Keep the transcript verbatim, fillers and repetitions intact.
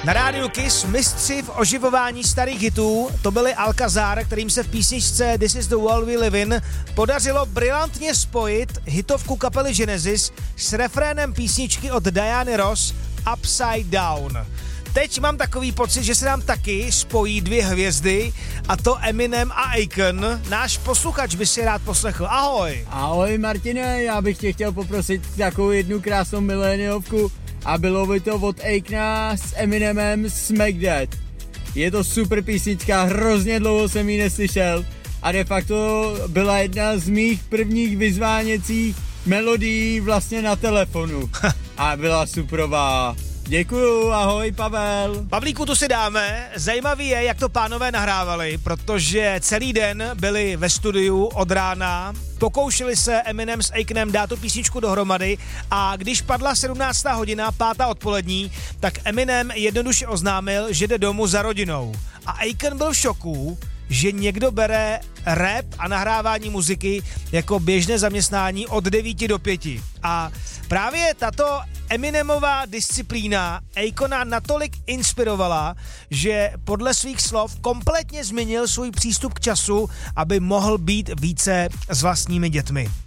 Na rádiu Kiss mistři v oživování starých hitů, to byli Alcazar, kterým se v písničce This is the World We Live In podařilo brilantně spojit hitovku kapely Genesis s refrénem písničky od Diany Ross Upside Down. Teď mám takový pocit, že se nám taky spojí dvě hvězdy, a to Eminem a Akon. Náš posluchač by si rád poslechl. Ahoj. Ahoj Martine, já bych tě chtěl poprosit takovou jednu krásnou miléniovku a bylo by to od Akona s Eminemem Smack That. Je to super písnička, hrozně dlouho jsem ji neslyšel a de facto byla jedna z mých prvních vyzváněcích melodií vlastně na telefonu a byla superová. Děkuju, ahoj Pavel. Pavlíku, tu si dáme. Zajímavý je, jak to pánové nahrávali, protože celý den byli ve studiu od rána, pokoušeli se Eminem s Akonem dát tu písničku dohromady a když padla sedmnáctá hodina, pátá odpolední, tak Eminem jednoduše oznámil, že jde domů za rodinou. A Akon byl v šoku, že někdo bere rap a nahrávání muziky jako běžné zaměstnání od devíti do pěti. A právě tato Eminemová disciplína Akona natolik inspirovala, že podle svých slov kompletně změnil svůj přístup k času, aby mohl být více s vlastními dětmi.